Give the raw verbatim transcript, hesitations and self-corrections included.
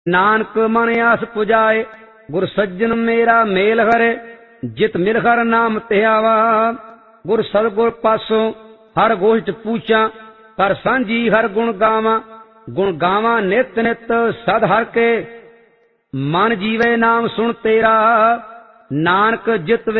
ਨਾਨਕ ਮਨ ਆਸ ਪੁਜਾਏ, ਗੁਰ ਸੱਜਣ ਮੇਰਾ ਮੇਲ ਹਰੇ, ਜਿਤ ਮਿਲ ਹਰ ਨਾਮ ਧਿਆਵਾ। ਗੁਰ ਸਤਿਗੁਰ ਪਾਸੋਂ ਹਰ ਗੋਸ਼ਟ ਪੂਛਾਂ, ਕਰ ਸਾਂਝੀ ਹਰ ਗੁਣ ਗਾਵਾਂ। ਗੁਣ ਗਾਵਾਂ ਨਿਤ ਨਿਤ ਸਦ ਹਰ ਕੇ, ਮਨ ਜੀਵੇ ਨਾਮ ਸੁਣ ਤੇਰਾ। ਨਾਨਕ ਜਿਤ